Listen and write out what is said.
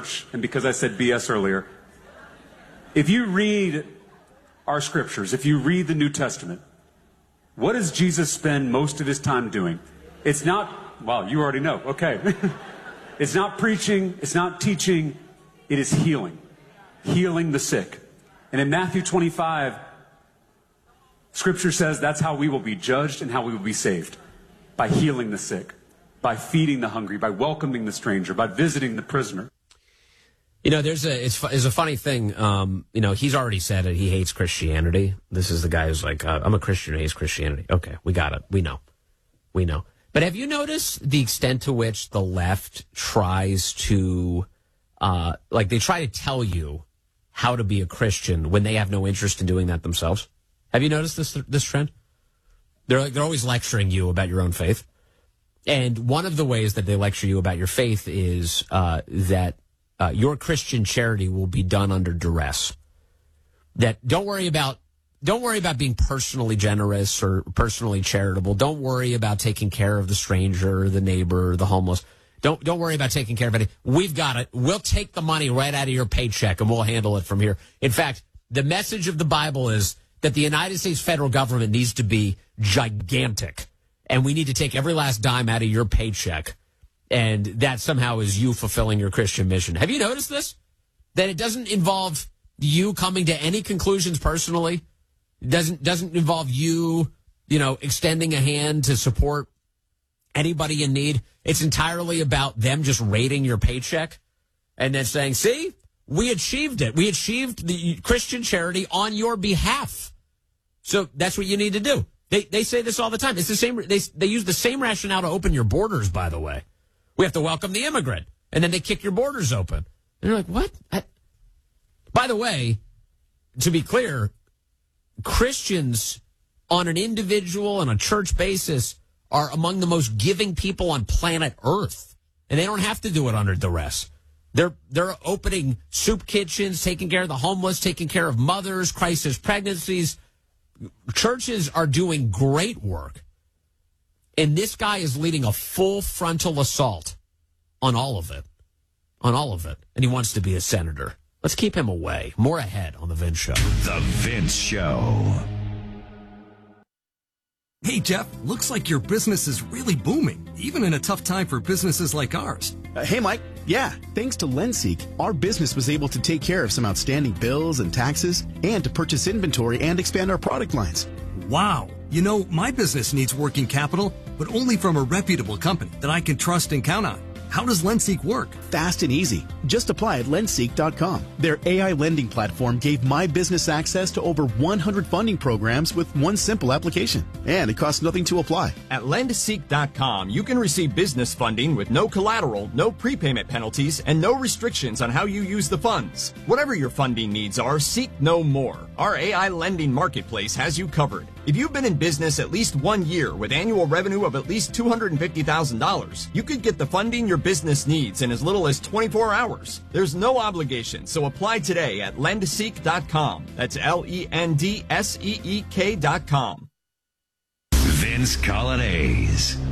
church, and because I said BS earlier, if you read our scriptures, if you read the New Testament, what does Jesus spend most of his time doing? It's not, well, you already know, okay. It's not preaching, it's not teaching, it is healing. Healing the sick. And in Matthew 25, Scripture says that's how we will be judged and how we will be saved. By healing the sick, by feeding the hungry, by welcoming the stranger, by visiting the prisoner. You know, it's a funny thing. You know, he's already said it. He hates Christianity. This is the guy who's like, I'm a Christian who hates Christianity. Okay, we got it. We know. But have you noticed the extent to which the left tries to, they try to tell you how to be a Christian when they have no interest in doing that themselves? Have you noticed this trend? They're always lecturing you about your own faith. And one of the ways that they lecture you about your faith is that your Christian charity will be done under duress. That don't worry about being personally generous or personally charitable. Don't worry about taking care of the stranger, the neighbor, the homeless. Don't worry about taking care of it. We've got it. We'll take the money right out of your paycheck and we'll handle it from here. In fact, the message of the Bible is that the United States federal government needs to be gigantic, and we need to take every last dime out of your paycheck, and that somehow is you fulfilling your Christian mission. Have you noticed this? That it doesn't involve you coming to any conclusions personally. It doesn't involve you, extending a hand to support anybody in need. It's entirely about them just raiding your paycheck and then saying, see, we achieved it. We achieved the Christian charity on your behalf. So that's what you need to do. They say this all the time. It's the same. They use the same rationale to open your borders, by the way. We have to welcome the immigrant. And then they kick your borders open. And you're like, what? By the way, to be clear, Christians on an individual and a church basis are among the most giving people on planet Earth. And they don't have to do it under duress. They're opening soup kitchens, taking care of the homeless, taking care of mothers, crisis pregnancies. Churches are doing great work. And this guy is leading a full frontal assault on all of it. On all of it. And he wants to be a senator. Let's keep him away. More ahead on The Vince Show. The Vince Show. Hey, Jeff, looks like your business is really booming, even in a tough time for businesses like ours. Hey, Mike. Yeah, thanks to LendSeek, our business was able to take care of some outstanding bills and taxes and to purchase inventory and expand our product lines. Wow. My business needs working capital, but only from a reputable company that I can trust and count on. How does LendSeek work? Fast and easy. Just apply at lendseek.com. Their AI lending platform gave my business access to over 100 funding programs with one simple application. And it costs nothing to apply. At lendseek.com, you can receive business funding with no collateral, no prepayment penalties, and no restrictions on how you use the funds. Whatever your funding needs are, seek no more. Our AI lending marketplace has you covered. If you've been in business at least 1 year with annual revenue of at least $250,000, you could get the funding your business needs in as little as 24 hours. There's no obligation, so apply today at lendseek.com. That's LENDSEEK.com. Vince Colonnese.